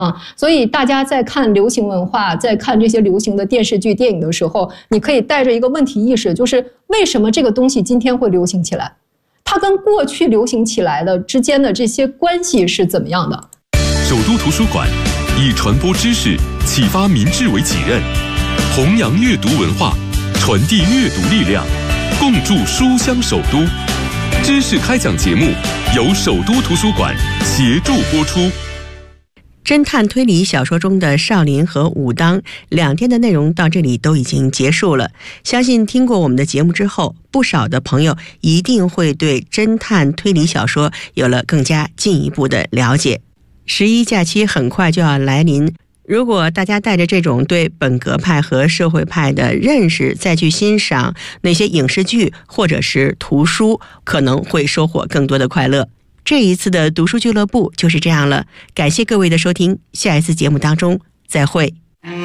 所以大家在看流行文化，在看这些流行的电视剧、电影的时候，你可以带着一个问题意识，就是为什么这个东西今天会流行起来？它跟过去流行起来的之间的这些关系是怎么样的？ 首都图书馆以传播知识、启发民智为己任，弘扬阅读文化，传递阅读力量，共筑书香首都。知识开讲节目由首都图书馆协助播出。 侦探推理小说中的少林和武当2天的内容到这里都已经结束了，相信听过我们的节目之后，不少的朋友一定会对侦探推理小说有了更加进一步的了解。11假期很快就要来临，如果大家带着这种对本格派和社会派的认识再去欣赏那些影视剧或者是图书，可能会收获更多的快乐。这一次的读书俱乐部就是这样了，感谢各位的收听，下一次节目当中再会。